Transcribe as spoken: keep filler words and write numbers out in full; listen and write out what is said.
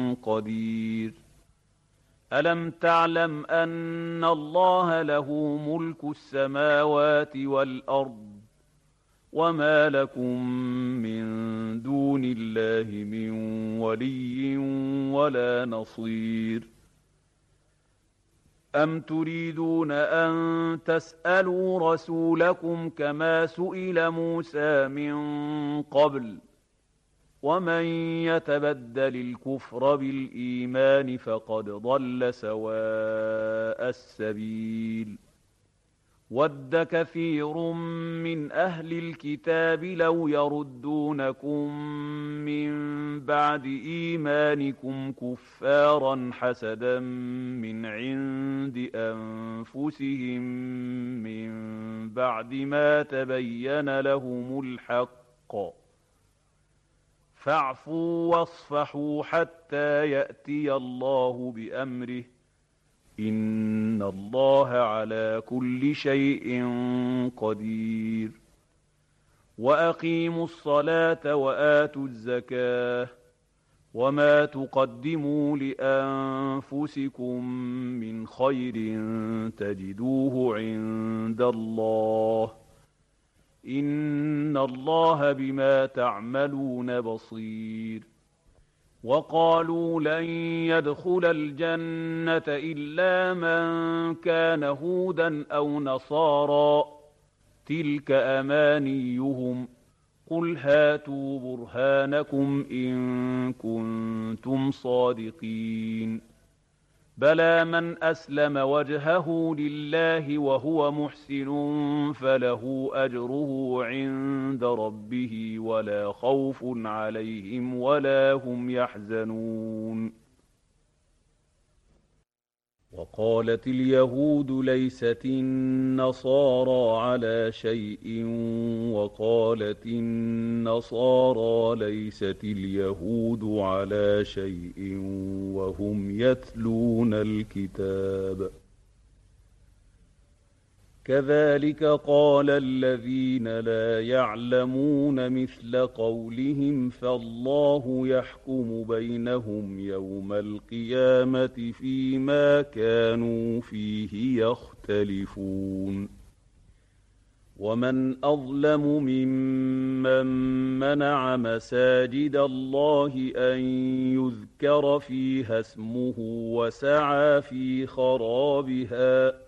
قدير. ألم تعلم أن الله له ملك السماوات والأرض وما لكم من دون الله من ولي ولا نصير. أم تريدون أن تسألوا رسولكم كما سئل موسى من قبل ومن يتبدل الكفر بالإيمان فقد ضل سواء السبيل. ود كثير من أهل الكتاب لو يردونكم من بعد إيمانكم كفارا حسدا من عند أنفسهم من بعد ما تبين لهم الحق فاعفوا واصفحوا حتى يأتي الله بأمره إن الله على كل شيء قدير. وأقيموا الصلاة وآتوا الزكاة وما تقدموا لأنفسكم من خير تجدوه عند الله إن الله بما تعملون بصير. وقالوا لن يدخل الجنة إلا من كان هودا أو نصارى تلك أمانيهم قل هاتوا برهانكم إن كنتم صادقين. بلى من أسلم وجهه لله وهو محسن فله أجره عند ربه ولا خوف عليهم ولا هم يحزنون. وقالت اليهود ليست النصارى على شيء وقالت النصارى ليست اليهود على شيء وهم يتلون الكتاب كذلك قال الذين لا يعلمون مثل قولهم فالله يحكم بينهم يوم القيامة فيما كانوا فيه يختلفون. ومن أظلم ممن منع مساجد الله أن يذكر فيها اسمه وسعى في خرابها